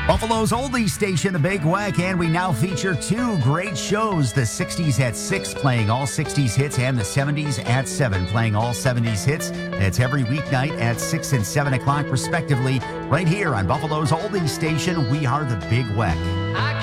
Buffalo's oldies station, the Big Weck, and we now feature two great shows. The 60s at 6, playing all 60s hits, and the 70s at 7, playing all 70s hits. That's every weeknight at 6 and 7 o'clock, respectively, right here on Buffalo's oldies station. We are the Big Weck.